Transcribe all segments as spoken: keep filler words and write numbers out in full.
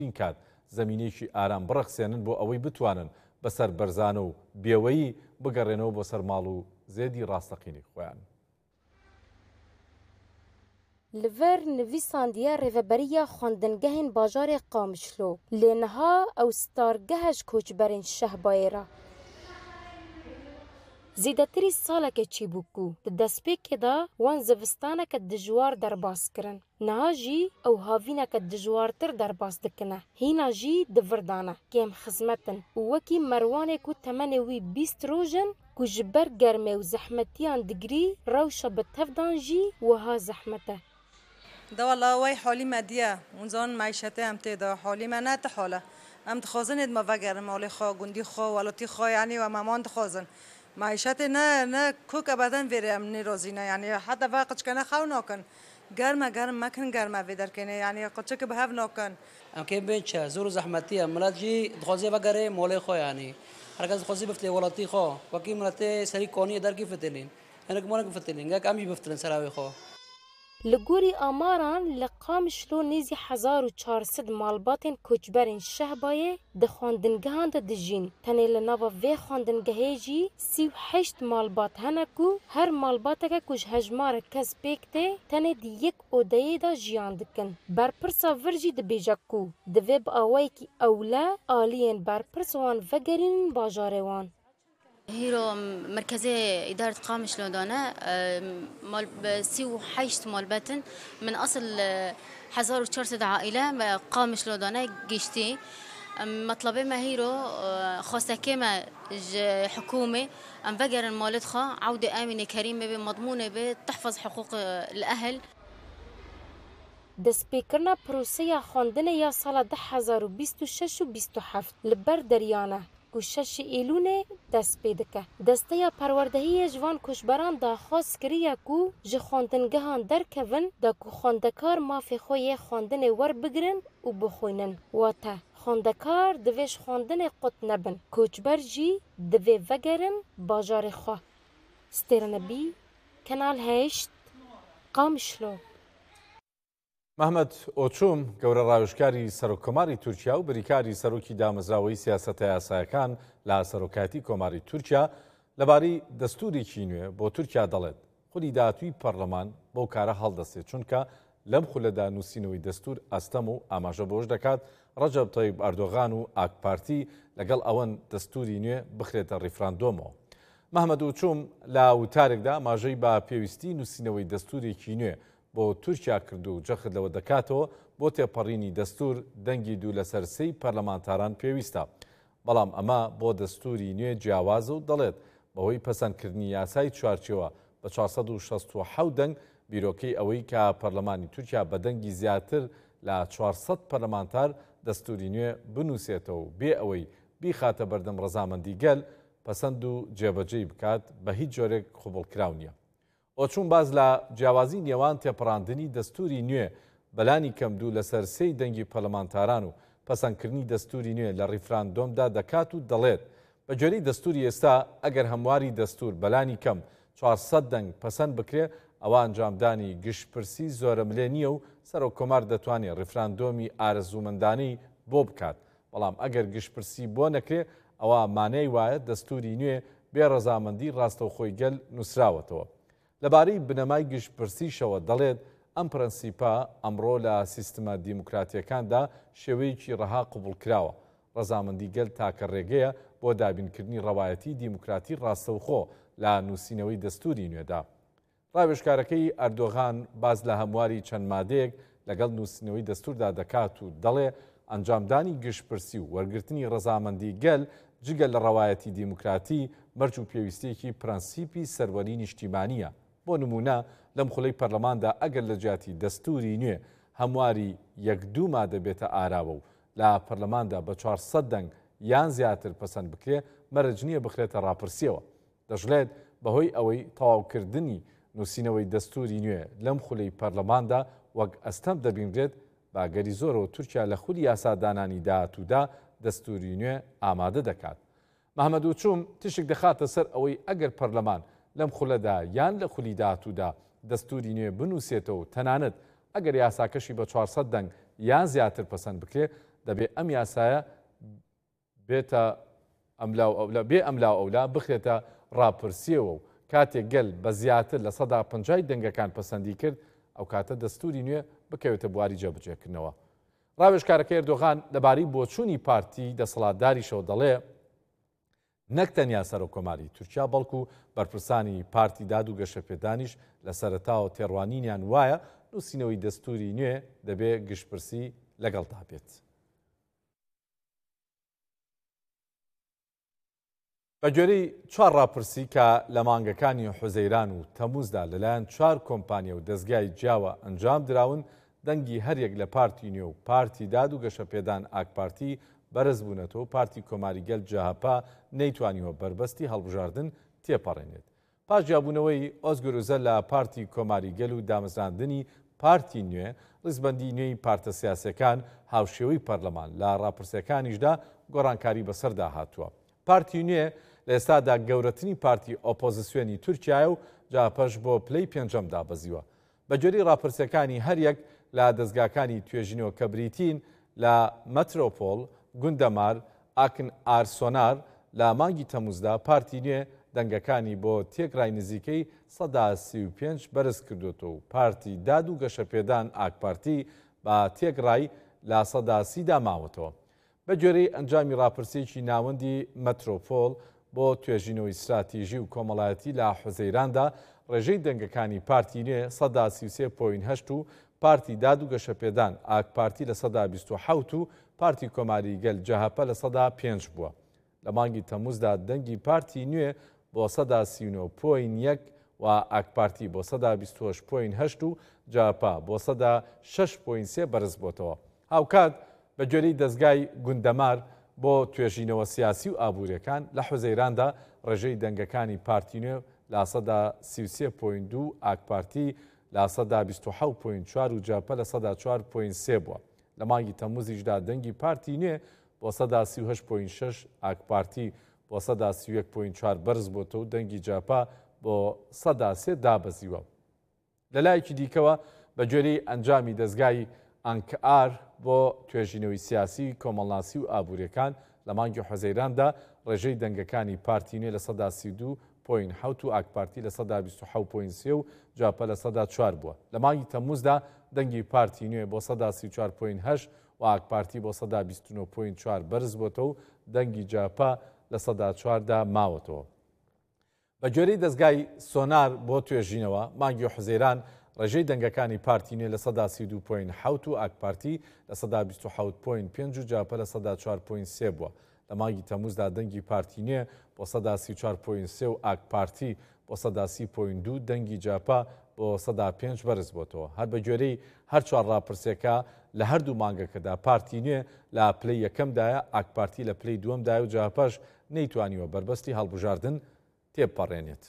این کات زمینێکی ئارام بڕەخسێنن بۆ ئەوەی بتوانن بەسەر بەرزانە و بێوەیی بگەڕێنەوە بۆ سەر ماڵ و زێدی ڕاستەقینی خۆیان. لەڤەر نویساندیە ڕێڤەبەریە خواندنگەهên bajarê Qamişlo lê niha ew stargeheş koçberên Şehbayê zêdetirî saleke çîbûk ku di destpêkê de wan zivistaneke dijwar derbas kirin. Niha jî ew havîneke dijwartir derbas dikine. Hîna jî di vir dane kêm xizmetin û wekî Merwanê ku temenê wî bîst rojin ku ji ber germê û zehmetiyan digirî rewşa bi tevdan jî wiha zehmet e. ده والله وای حالی مدیه اون زمان معیشته هم تیده حالی من نه حاله هم تخوازن ما وگر مالی خوا گندی خوا ولاتی خوا یعنی و مامان تخوازن معیشت نه نه کوک ابدا ویرم نیروزی نه یعنی حتی وقت کنه خو نکن گرم گرم مکن گرم ویدر کنه یعنی قچه که به هف نکن ام که بچه زور زحمتیه ملت جی تخوازی وگر مالی خوا یعنی هرگز تخوازی بفته ولاتی خوا وکی ملت سری کانی در کی فتلین انا کمان کی فتلین گک امی بفتلن سراوی خوا Li gorî amaran li Qamişlo nêzî hezar û çar sed malbatên koçberên Şehbayê di xwendingehan de dijîn. Tenê li nava vê xwendingehê jî sî û heşt malbat hene ku her malbateke ku ji hejmarek kes pêk tê tenê di yek odeyê de jiyan dikin. Berpirsa vir jî dibêje ku divê bi awayekî ewle aliyên berpirs wan vegerînin bajarê wan. هيرو مركزي إدارة قامشلو دانا مال سي وحيشت مال باتن من أصل حزار وشرسد عائلة قامشلو دانا جيشتي مطلبي ما هيرو خاصة كما حكومة أم فجر المالد خا عودة آمنة كريمة بمضمونة بتحفظ حقوق الأهل. دەستپێکردنا پرۆسەیە خواندنە یا ساڵە ده هەزار و بیست و شەش و بیست و هەفت li ber deryanê ku şeşê Êlûlê dest pê dike. Desteya perwerdehiyê ji van koçberan daxwaz kiriye ku ji xwendingehan derkevin da ku xwendekar mafê xwe yê xwendinê werbigirin û bixwînin. Wate xwendekar divê ji xwendinê qut nebin. Koçber jî divê vegerin bajarê xwe. Stêrenebî, Kanal heşt, Qamişlo. محمد ئۆچووم گەورە ڕاوێژکاری سەرۆکۆماری تورکیا و بریکاری سەرۆکی دامەزراوەی سیاسەتە یاسایەکان لە سەرۆکاتی کۆماری تورکیا لەبارەی دەستوورێکی نوێ بۆ تورکیا دەڵێت خولی داهاتووی پەرلەمان بۆ کارە هەڵدەستێت چونکە لەم خولەدا نووسینەوەی دەستور ئەستەم و ئاماژە بۆش دەکات ڕەجەب تایب ئەردۆغان و ئاک پارتی لەگەڵ ئەوەن دەستوری نوێ بخرێتە ڕیفراندۆمەوە. محمد ئۆچووم لە وتارێکدا ئاماژەی بە پێویستی نووسینەوەی دەستورێکی نوێ بۆ تورکیا کردو و جەخت لەوە دەکاتەوە بۆ تێپەڕینی دەستور دەنگی دوو لەسەر سەی پەرلەمانتاران پێویستە. بەڵام ئەمە بۆ دەستوری نوێ جیاوازە و دەڵێت بەهۆی پەسەندکردنی یاسای چوارچێوە بە چوارسەد و شەست و حەوت دەنگ بیرۆکەی ئەوەی کە پەرلەمانی تورکیا بە دەنگی زیاتر لە چوارسەد پەرلەمانتار دەستوری نوێ بنووسێتەوە و بێ ئەوەی بیخاتە بەردەم ڕەزامەندی گەل پەسەند و جێبەجێی بکات بە هیچ جۆرێک قوبوڵکراو نییە. ئۆچووم باز لە جیاوازی نێوان تێپەڕاندنی دەستوری نوێ بەلانی کەمدوو لەسەر سەی دەنگی پەرلەمانتاران و پەسەندکردنی دەستوری نوێ لە ڕیفراندۆمدا دەکات و دەڵێت بە جۆرەی دەستوری ئێستا ئەگەر هەمواری دەستور بەلانی کەم چوارسەد دەنگ پەسەند بکرێ ئەوە ئەنجامدانی گشتپرسی زۆرە ملێ نییە و سەرۆکۆمار دەتوانێت ڕیفراندۆمی ئارەزوومەندانەی بۆ بکات. بەڵام ئەگەر گشتپرسی بۆ نەکرێ ئەوە مانەی وایە دەستوری نوێ بێ ڕەزامەندی ڕاستەوخۆی گەل نووسراوەتەوە. لەبارەی بنەمای گشتپرسیشەوە دەڵێت ئەم پرەنسیپا ئەمڕۆ لە سیستمە دیموکراتیەکاندا شێوەیەکی ڕەها قوبوڵکراوە. ڕەزامەندی گەل تاکە ڕێگەیە بۆ دابینکردنی ڕەوایەتی دیموکراتی ڕاستەوخۆ لە نووسینەوەی دەستوری نوێدا. ڕاوێژکارەکەی ئەردۆغان باز لە هەمواری چەند مادەیەک لەگەڵ نووسینەوەی دەستوردا دەکات و دەڵێ ئەنجامدانی گشتپرسی و وەرگرتنی ڕەزامەندی گەل جگە لە ڕەوایەتی دیموکراتی مەرج و پێویستێکی پرەنسیپی سەروەری نیشتیمانیە. بۆ نمونە لەم خوڵەی پەرلەماندا ئەگەر لە جیاتی دەستوری نوێ هەمواری یەک دوو مادە بێتە ئاراوە و لە پەرلەماندا بە چوارسەد دەنگ یان زیاتر پەسەند بکرێ مەرج نییە بخرێتە ڕاپرسیەوە. دەژڵێت بەهۆی ئەوەی تەواوکردنی نووسینەوەی دەستوری نوێ لەم خوڵەی پەرلەماندا وەک ئەستەم دەبینرێت باگەری زۆرەوە تورکیا لە خولی یاسادانانی داهاتوودا دەستوری نوێ ئامادە دەکات. محمد ئۆچووم تشک دەخاتە سەر ئەوەی ئەگەر پەرلەمان لەم خولەدا یان لە خولی داهاتوودا دەستوری نوێ بنووسێتەوە تەنانەت ئەگەر یاساکەشی بە چوارسەد دەنگ یان زیاتر پەسەند بکرێ دەبێت ئەم یاسایە بێتە ئەملاو ئەولا بێ ئەملاو ئەولا بخرێتە ڕاپرسیەوە و کاتێک گەل بە زیاتر لە سەدا پەنجای دەنگەکان پەسەندی کرد ئەو کاتە دەستوری نوێ بکەوێتە بواری جێبجێکردنەوە. ڕاوێژکارەکە ئێردۆغان لەبارەی بۆچوونی پارتی دەسەڵاتداریشەوە دەڵێ نەک تەنیا سەرۆکۆماری تورکیا بەڵکو بەرپرسانی پارتی داد و گەشەپێدانیش لە سەرەتاوە تێڕوانینیان وایە نووسینەوەی دەستوری نوێ دەبێ گشتپرسی لەگەڵدا بێت. بە گوێرەی چوار ڕاپرسی کە لە مانگەکانی حوزەیران و تەموزدا لەلایەن چوار کۆمپانیە و دەستگای جیاوە ئەنجام دراون دەنگی هەریەک لە پارتی نوێ و پارتی داد و گەشەپێدان ئاکپارتی بەرز بوونەتەوە پارتی کۆماریگەل جاهەپا نەیتوانیوە بربەستی هەڵبژاردن تێپەڕێنێت. پاش جیابوونەوەی ئۆزگور وزە لە پارتی کۆماریگەل و دامەزراندنی پارتی نوێ ڕیزبەندی نوێی پارتە سیاسەکان هاوشێوەی پەرلەمان لە ڕاپرسیەکانیشدا گۆڕانکاری بەسەردا هاتووە. پارتی نوێ لە ئێستادا گەورەترین پارتی ئۆپۆزیسیۆنی تورکیایە و جاپەش بۆ پلەی پێنجەم دابەزیوە. بە گوێرەی ڕاپرسیەکانی هەریەک لە دەستگاکانی توێژینەوە کە بریتین لە مەترۆپۆل، گوندەمار، ئاکن ئارسۆنار لە مانگی تەموزدا پارتی نوێ دەنگەکانی بۆ تێکڕای نزیکەی سەدا سی و پێنج بەرز کردوێتەوە و پارتی داد و گەشەپێدان ئاکپارتی بە تێکڕای لە سەدا سیدا ماوەتەوە. بە گوێرەی ئەنجامی ڕاپرسێکی ناوەندی مەترۆپۆل بۆ توێژینەوەی استراتیژی و کۆمەڵایەتی لە حوزەیراندا ڕێژەی دەنگەکانی پارتی نوێ سەدا سی و سێ پۆین هەشت و پارتی داد و گەشەپێدان ئاکپارتی لە سەدا بیست و حەوت و پارتی کۆماریگەل جاهەپە لە سەدا پێنج بووە. لە مانگی تەموزدا دەنگی پارتی نوێ بۆ سەدا سی و نۆ پۆین یەک و ئاکپارتی بۆ سەدا بیست و هەشت پۆین هەشت و جاهەپا بۆ سەدا شەش پۆین سێ بەرز بۆتەوە. هاوکات بە گوێرەی دەستگای گوندەمار بۆ توێژینەوە سیاسی و ئابوووریەکان لە حوزەیراندا ڕێژەی دەنگەکانی پارتی نوێ لە سەدا سی و سێ پۆین دوو ئاکپارتی لە سەدا بیست و حەوت پۆین چوار و جاپە لە سەدا چوار پۆین سێ بووە. لە مانگی تەموزیشدا دەنگی پارتی نوێ بۆ سەدا سی و هەشت پۆین شەش ئاکپارتی بۆ سەدا سی و یەک پۆین چوار بەرز بۆتەوە و دەنگی جاپا بۆ سەدا سێ دابەزیوە. لە لایەکی دیکەوە بە گوێرەی ئەنجامی دەستگای ئەنکار بۆ توێژینەوەی سیاسی کۆمەڵناسی و ئابوووریەکان لە مانگی حوزەیراندا ڕێژەی دەنگەکانی پارتی نوێ لە سەدا سی و دوو پۆین حەوت و ئاکپارتی لە سەدا بیست و حەوت پۆین سێ و جاپە لە سەدا چوار بووە. لە مانگی تەموزدا دەنگی پارتی نوێ بۆ سەدا سی و چوار پۆین هەشت و ئاکپارتی بۆ سەدا بیست و نۆ پۆین چوار بەرز بۆتەوە و دەنگی جاپا لە سەدا چواردا ماوەتەوە. بە گوێرەی دەستگای سۆنار بۆ توێژینەوە مانگی حوزەیران ڕێژەی دەنگەکانی پارتی نوێ لە سەدا سی و دوو پۆین حەوت و ئاکپارتی لە سەدا بیست و حەوت پۆین پێنج و جاپە لە سەدا چوار پۆین سێ بووە. لە مانگی تەموزدا دەنگی پارتی نوێ بۆ سەدا سی و چوار پۆین سێ و ئاکپارتی بۆ سەدا سی پۆین دوو دەنگی جاپا بۆ سەدا پێنج بەرز بۆتەوە. هەر بە گوێرەی هەر چوار ڕاپرسێکە لە هەردوو مانگەکەدا پارتی نوێ لە پلەی یەکەمدایە ئاکپارتی لە پلەی دووەمدایە و جاپەش نەیتوانیوە بربەستی هەڵبژاردن تێپەڕێنێت.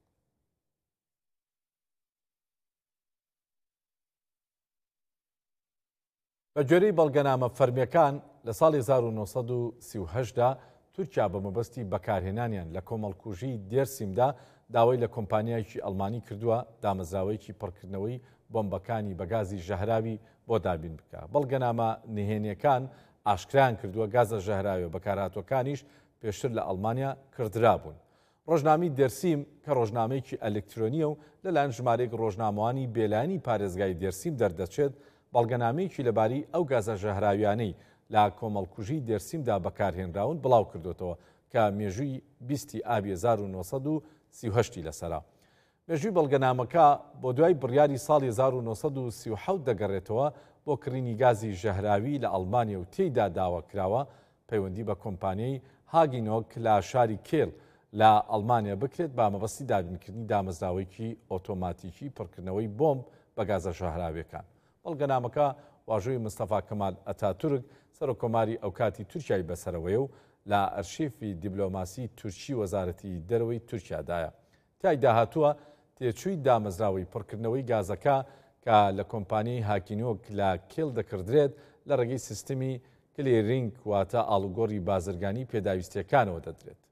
بە گوێرەی بەڵگەنامە فەرمیەکان لە ساڵی هەزار و نۆ سەد و سی و هەشتدا تورکیا بە مەبەستی بەکارهێنانیان لە کۆمەڵکوژی دێرسیمدا داوای لە کۆمپانیایکی ئەڵمانی کردووە دامەزراوەیەکی پڕکردنەوەی بۆمبەکانی بەگازی ژەهراوی بۆ دابین بکە. بەڵگەنامە نهێنیەکان ئاشکرایان کردووە گازە ژەهراوی بەکارهاتوەکانیش پێشتر لە ئەڵمانیا کردرابوون. ڕۆژنامەی دێرسیم کە ڕۆژنامەیەکی ئەلکترۆنیە و لەلایەن ژمارەیەک ڕۆژنامەوانی بێلایانی پارێزگای دێرسیم دەردەچێت بەڵگەنامەیەکی لەباری ئەو گازە ژەهراویانەی لە کۆمەڵکوژی دێرسیمدا بەکارهێنراون بڵاو کردوێتەوە کە مێژووی بیستی ئابی هەزار و نۆ سەد و سی و هەشتی لەسەرا. مێژووی بەڵگەنامەکە بۆ دوای بڕیاری ساڵی هەزار و نۆ سەد و سی و حەوت دەگەڕێتەوە بۆ کڕینی گازی ژەهراوی لە ئەڵمانیا و تێیدا داواکراوە پەیوەندی بە کۆمپانیای هاگینۆک لە شاری کێڵ لە ئەڵمانیا بکرێت با مەبەستی دابینکردنی دامەزراوەیەکی ئۆتۆماتیکی پڕکردنەوەی بۆمب بە گازە ژەهراویەکان. بەڵگەنامەکە واژۆی مستەفا کەمال ئەتاتورک سەرۆکۆماری ئەو کاتی تورکیای بەسەرەوەیە و لە ئەرشیفی دیبلۆماسی تورکی وەزارەتی دەرەوەی تورکیادایە. تایدا هاتووە تێچووی دامەزراوەی پڕکردنەوەی گازەکە کە لە کۆمپانیای هاکینۆک لە کێڵ دەکردرێت لە ڕێگەی سیستمی کلێرینگ واتە ئاڵوگۆڕی بازرگانی پێداویستیەکانەوە دەدرێت.